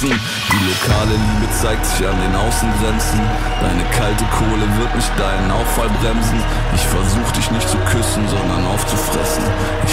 vergessen. Die lokale Liebe zeigt sich an den Außengrenzen. Deine kalte Kohle wird nicht deinen Auffall bremsen. Ich versuch dich nicht zu küssen, sondern aufzufressen. Ich